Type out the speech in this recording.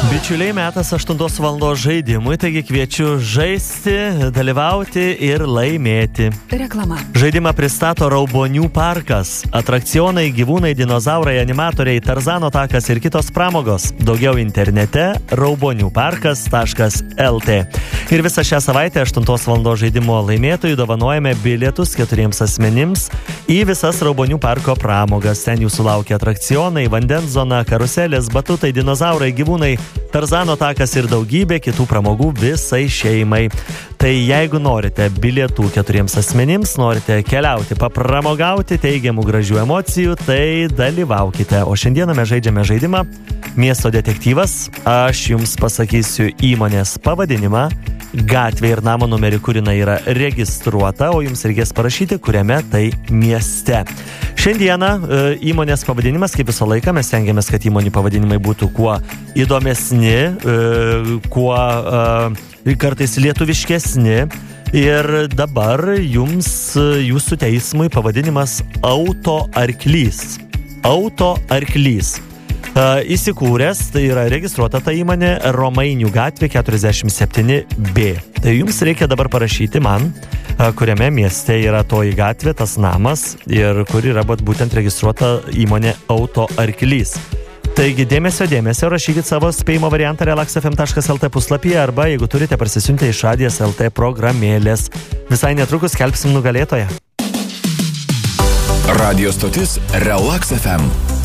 Bičiuliai, metas 8 valandos žaidimui, taigi kviečiu žaisti, dalyvauti ir laimėti. Reklama. Žaidimą pristato Raubonių parkas. Atrakcionai, gyvūnai, dinozaurai, animatoriai, Tarzano takas ir kitos pramogos. Daugiau internete rauboniuparkas.lt. Ir visą šią savaitę 8 valandos žaidimo laimėtojų dovanojame bilietus 4 asmenims į visas Raubonių parko pramogas. Ten jūsų laukia atrakcionai, vandens zona, karuselės, batutai, dinozaurai, gyvūnai, Tarzano takas ir daugybė kitų pramogų visai šeimai. Tai jeigu norite bilietų 4 asmenims, norite keliauti, papramogauti teigiamų gražių emocijų, tai dalyvaukite. O šiandieną mes žaidžiame žaidimą Miesto detektyvas. Aš jums pasakysiu įmonės pavadinimą, gatvę ir namo numerį, kur jinai yra registruota, o jums reikės parašyti, kuriame tai mieste. Šiandieną įmonės pavadinimas, kaip visą laiką, mes stengiamės, kad įmonių pavadinimai būtų kuo įdomesni, kuo kartais lietuviškesni. Ir dabar jums, jūsų teismui pavadinimas Autoarklys. Autoarklys. Įsikūręs, tai yra registruota ta įmonė Romainių gatvė 47B. Tai jums reikia dabar parašyti man, kuriame mieste yra toji gatvė, tas namas ir kur yra būtent registruota įmonė Autoarklys. Taigi dėmesio, rašykit savo spėjimo variantą relaxfm.lt puslapyje arba jeigu turite parsisiuntę iš Radijas LT programėlės. Visai netrukus skelbsim nugalėtoją. Radio stotis Relax FM.